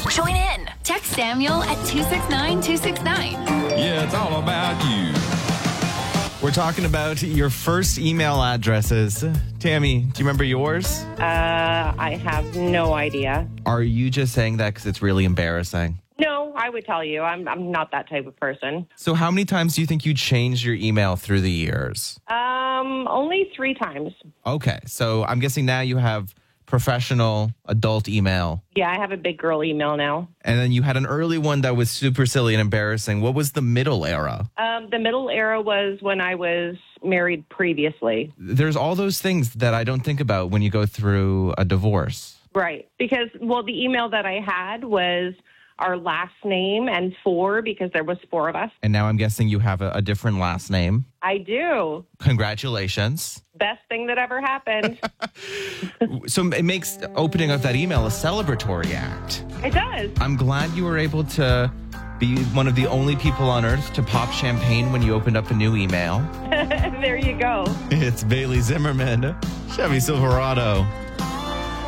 Join in. Text Samuel at 269-269. Yeah, it's all about you. We're talking about your first email addresses. Tammy, do you remember yours? I have no idea. Are you just saying that because it's really embarrassing? No, I would tell you. I'm not that type of person. So how many times do you think you changed your email through the years? Only 3 times. Okay, so I'm guessing now you have professional adult email. Yeah, I have a big girl email now. And then you had an early one that was super silly and embarrassing. What was the middle era? The middle era was when I was married previously. There's all those things that I don't think about when you go through a divorce. Right. Because, the email that I had was our last name and 4 because there was 4 of us. And now I'm guessing you have a different last name. I do. Congratulations. Best thing that ever happened. So it makes opening up that email a celebratory act. It does. I'm glad you were able to be one of the only people on earth to pop champagne when you opened up a new email. There you go. It's Bailey Zimmerman, Chevy Silverado.